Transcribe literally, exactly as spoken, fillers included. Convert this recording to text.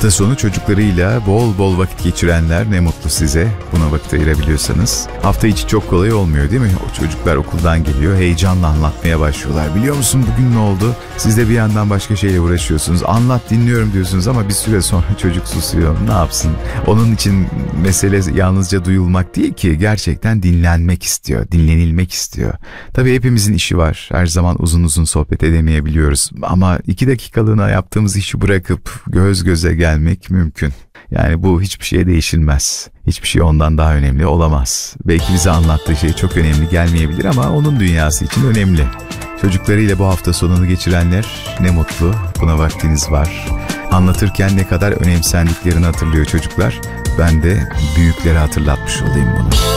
Hafta sonu çocuklarıyla bol bol vakit geçirenler ne mutlu size. Buna vakit ayırabiliyorsanız. Hafta içi çok kolay olmuyor değil mi? O çocuklar okuldan geliyor, heyecanla anlatmaya başlıyorlar. Biliyor musun bugün ne oldu? Siz de bir yandan başka şeyle uğraşıyorsunuz. Anlat, dinliyorum diyorsunuz ama bir süre sonra çocuk susuyor. Ne yapsın? Onun için mesele yalnızca duyulmak değil ki, gerçekten dinlenmek istiyor, dinlenilmek istiyor. Tabii hepimizin işi var. Her zaman uzun uzun sohbet edemeyebiliyoruz. Ama iki dakikalığına yaptığımız işi bırakıp göz göze gelmek mümkün. Yani bu hiçbir şeye değişilmez. Hiçbir şey ondan daha önemli olamaz. Belki bize anlattığı şey çok önemli gelmeyebilir ama onun dünyası için önemli. Çocuklarıyla bu hafta sonunu geçirenler ne mutlu, buna vaktiniz var. Anlatırken ne kadar önemsendiklerini hatırlıyor çocuklar. Ben de büyüklere hatırlatmış olayım bunu.